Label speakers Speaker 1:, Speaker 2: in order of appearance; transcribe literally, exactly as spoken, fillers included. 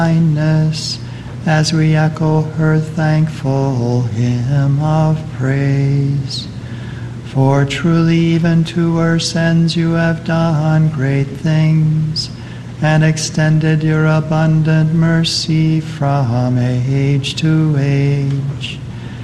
Speaker 1: kindness, as we echo her thankful hymn of praise. For truly even to our sins you have done great things, and extended your abundant mercy from age to age.